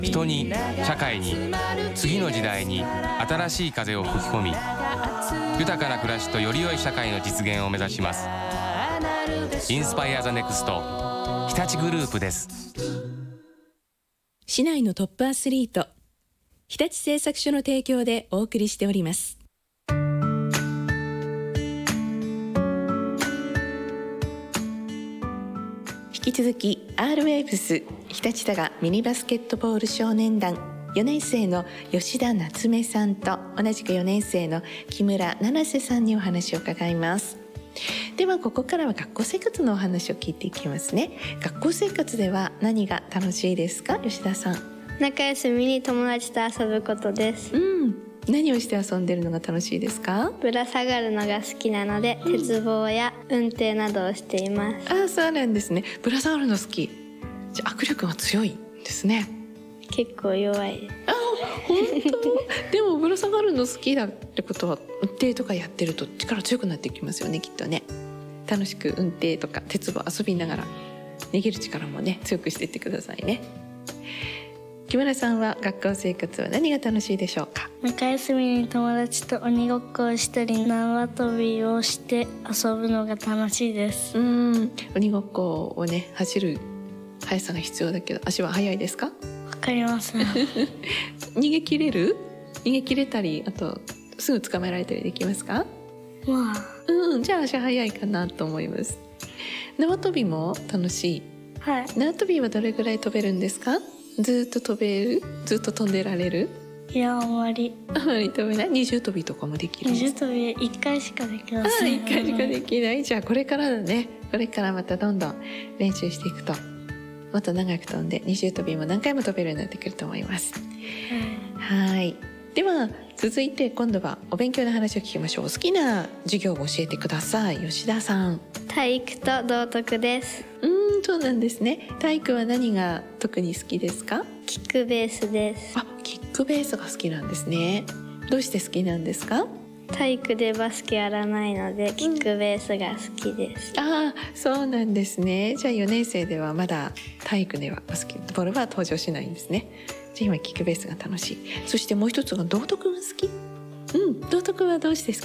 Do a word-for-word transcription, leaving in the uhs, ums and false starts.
人に社会に次の時代に新しい風を吹き込み、豊かな暮らしとより良い社会の実現を目指します。インスパイアザネクスト日立グループです。 市内のトップアスリート、日立製作所の提供でお送りしております。引き続き アールウェーブス日立多賀ミニバスケットボール少年団よねん生の吉田夏目さんと同じくよねん生の木村七瀬さんにお話を伺います。ではここからは学校生活のお話を聞いていきますね。学校生活では何が楽しいですか、吉田さん。 中休みに友達と遊ぶことです。 うん、何をして遊んでるのが楽しいですか？ ぶら下がるのが好きなので、うん、鉄棒や運転などをしています。 ああ、そうなんですね。ぶら下がるの好き。じゃあ握力が強いんですね。 結構弱い。 あ、本当。でもぶら下がるの好きだってことは運転とかやってると力強くなってきますよね、きっとね。楽しく運転とか鉄棒遊びながら逃げる力もね強くしていってくださいね。木村さんは学校生活は何が楽しいでしょうか？ 中休みに友達と鬼ごっこをしたり縄跳びをして遊ぶのが楽しいです。 うん、鬼ごっこをね走る速さが必要だけど足は速いですか？ わかりません。 逃げ切れる？逃げ切れたり、あとすぐ捕まえられたりできますか？ まあ、 うん、じゃあ足速いかなと思います。縄跳びも楽しい。 はい。 縄跳びはどれぐらい飛べるんですか？ずっと飛べる？ずっと飛んでられる？ いや、あまりあまり飛べない。二重跳びとかもできるんですか？ 二重跳びいっかいしかできません。 あ、いっかいしかできない。じゃあこれからだね。これからまたどんどん練習していくともっと長く飛んで二重跳びも何回も飛べるようになってくると思います。はい。では続いて今度はお勉強の話を聞きましょう。好きな授業を教えてください、吉田さん。 体育と道徳です。 うーん、そうなんですね。体育は何が特に好きですか？ キックベースです。 あ、キックベースが好きなんですね。どうして好きなんですか？ 体育でバスケやらないのでキックベースが好きです。 うん、ああ、そうなんですね。じゃあよねん生ではまだ体育ではバスケットボールは登場しないんですね。じゃあ今キックベースが楽しい。そしてもう一つが道徳が好き。うん、道徳はどうして好き